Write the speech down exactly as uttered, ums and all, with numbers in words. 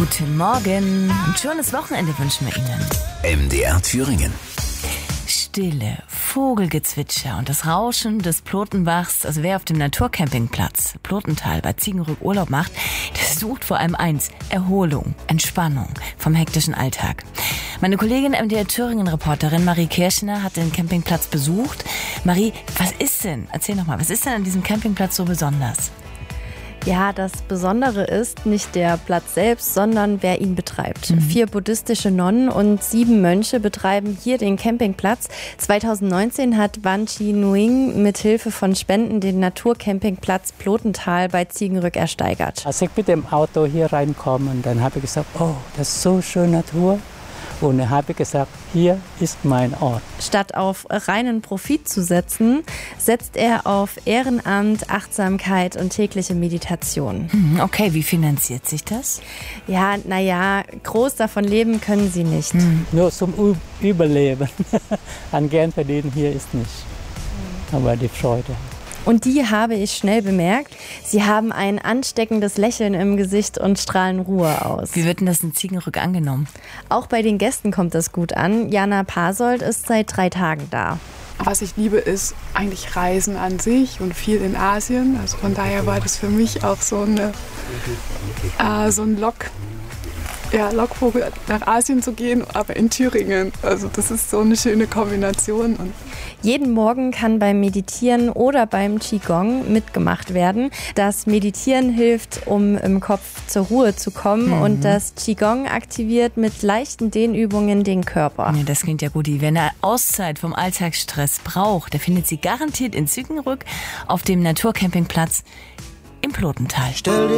Guten Morgen. Ein schönes Wochenende wünschen wir Ihnen. M D R Thüringen. Stille, Vogelgezwitscher und das Rauschen des Plotenbachs. Also wer auf dem Naturcampingplatz Plotental bei Ziegenrück Urlaub macht, der sucht vor allem eins: Erholung, Entspannung vom hektischen Alltag. Meine Kollegin M D R Thüringen-Reporterin Marie Kirschner hat den Campingplatz besucht. Marie, was ist denn, erzähl noch mal, was ist denn an diesem Campingplatz so besonders? Ja, das Besondere ist nicht der Platz selbst, sondern wer ihn betreibt. Mhm. Vier buddhistische Nonnen und sieben Mönche betreiben hier den Campingplatz. zweitausendneunzehn hat Wan Chi Nuing mit Hilfe von Spenden den Naturcampingplatz Plotental bei Ziegenrück ersteigert. Als ich mit dem Auto hier reinkomme, dann habe ich gesagt, oh, das ist so schön Natur. Und dann habe ich gesagt, hier ist mein Ort. Statt auf reinen Profit zu setzen, setzt er auf Ehrenamt, Achtsamkeit und tägliche Meditation. Okay, wie finanziert sich das? Ja, naja, groß davon leben können sie nicht. Hm. Nur zum Ü- Überleben. An Geld verdienen hier ist nicht. Aber die Freude. Und die habe ich schnell bemerkt. Sie haben ein ansteckendes Lächeln im Gesicht und strahlen Ruhe aus. Wie wird denn das in Ziegenrück angenommen? Auch bei den Gästen kommt das gut an. Jana Pasold ist seit drei Tagen da. Was ich liebe, ist eigentlich Reisen an sich und viel in Asien. Also von daher war das für mich auch so, eine, äh, so ein Lock, ja, Lockvogel, nach Asien zu gehen, aber in Thüringen. Also das ist so eine schöne Kombination. Und jeden Morgen kann beim Meditieren oder beim Qigong mitgemacht werden. Das Meditieren hilft, um im Kopf zur Ruhe zu kommen. Mhm. Und das Qigong aktiviert mit leichten Dehnübungen den Körper. Ja, das klingt ja gut. Wenn er Auszeit vom Alltagsstress braucht, der findet sie garantiert in Ziegenrück auf dem Naturcampingplatz im Plotental.